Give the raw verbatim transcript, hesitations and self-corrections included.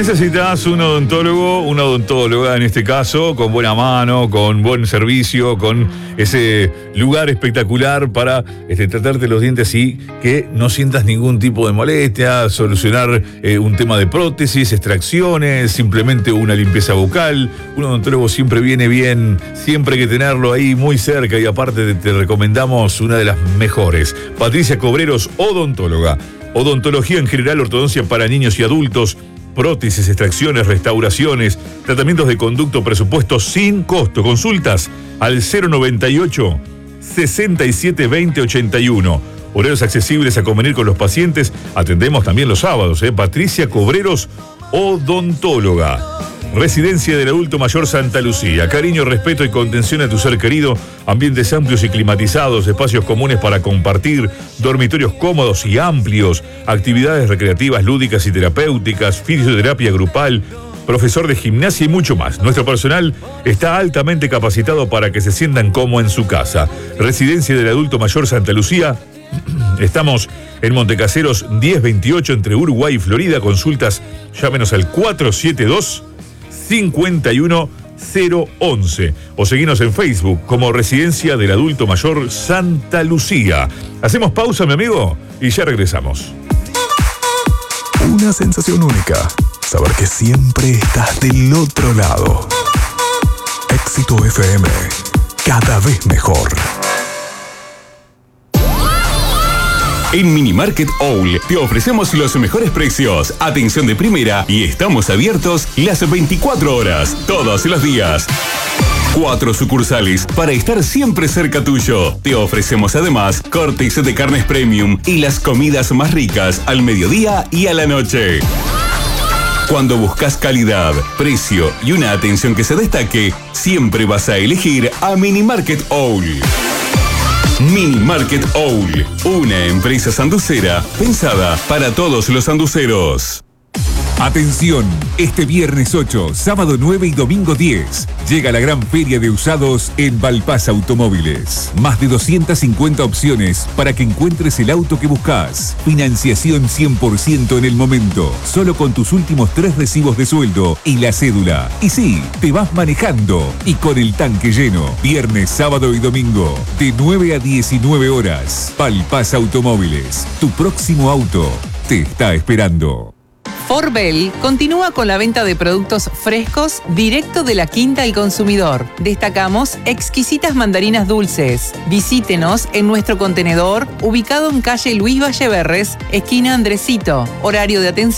Necesitas un odontólogo, una odontóloga en este caso, con buena mano, con buen servicio, con ese lugar espectacular para este, tratarte los dientes y que no sientas ningún tipo de molestia, solucionar eh, un tema de prótesis, extracciones, simplemente una limpieza bucal. Un odontólogo siempre viene bien, siempre hay que tenerlo ahí muy cerca y aparte te, te recomendamos una de las mejores. Patricia Cobreros, odontóloga. Odontología en general, ortodoncia para niños y adultos, prótesis, extracciones, restauraciones, tratamientos de conducto, presupuestos sin costo. Consultas al cero noventa y ocho, sesenta y siete, veinte, ochenta y uno. Horarios accesibles a convenir con los pacientes. Atendemos también los sábados. ¿eh? Patricia Cobreros, odontóloga. Residencia del Adulto Mayor Santa Lucía. Cariño, respeto y contención a tu ser querido. Ambientes amplios y climatizados, espacios comunes para compartir, dormitorios cómodos y amplios, actividades recreativas, lúdicas y terapéuticas, fisioterapia grupal, profesor de gimnasia y mucho más. Nuestro personal está altamente capacitado para que se sientan como en su casa. Residencia del Adulto Mayor Santa Lucía. Estamos en Montecaseros diez veintiocho entre Uruguay y Florida. Consultas, llámenos al cuatro siete dos, cinco uno cero once o seguinos en Facebook como Residencia del Adulto Mayor Santa Lucía. Hacemos pausa, mi amigo, y ya regresamos. Una sensación única, saber que siempre estás del otro lado. Éxito F M, cada vez mejor. En Minimarket Owl te ofrecemos los mejores precios, atención de primera y estamos abiertos las veinticuatro horas, todos los días. Cuatro sucursales para estar siempre cerca tuyo. Te ofrecemos además cortes de carnes premium y las comidas más ricas al mediodía y a la noche. Cuando buscas calidad, precio y una atención que se destaque, siempre vas a elegir a Minimarket Owl. Minimarket Owl, una empresa sanducera pensada para todos los sanduceros. Atención, este viernes ocho, sábado nueve y domingo diez, llega la gran feria de usados en Valpaz Automóviles. Más de doscientas cincuenta opciones para que encuentres el auto que buscas. Financiación cien por ciento en el momento, solo con tus últimos tres recibos de sueldo y la cédula. Y sí, te vas manejando y con el tanque lleno. Viernes, sábado y domingo, de nueve a diecinueve horas. Valpaz Automóviles, tu próximo auto te está esperando. Forbel continúa con la venta de productos frescos directo de la quinta al consumidor. Destacamos exquisitas mandarinas dulces. Visítenos en nuestro contenedor ubicado en calle Luis Valleverres, esquina Andresito. Horario de atención